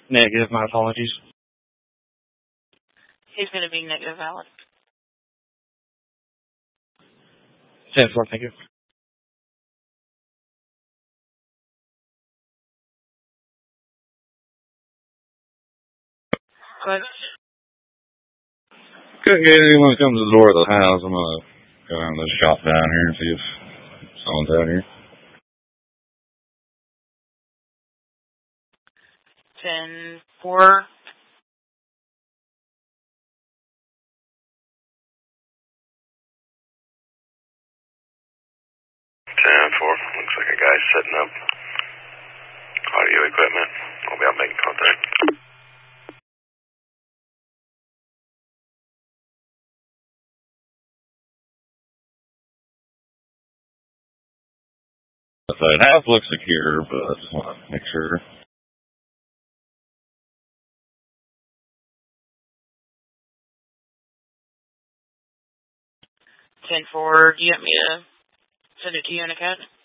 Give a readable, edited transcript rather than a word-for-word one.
Negative, my apologies. He's going to be negative valid. 10-4, thank you. Go ahead. Couldn't get anyone to come to the door of the house. I'm going to go down to the shop down here and see if someone's out here. 10-4. Looks like a guy's setting up audio equipment. I'll be out making contact. The house looks secure, but I just want to make sure. Do you want me to send it to you in a cat?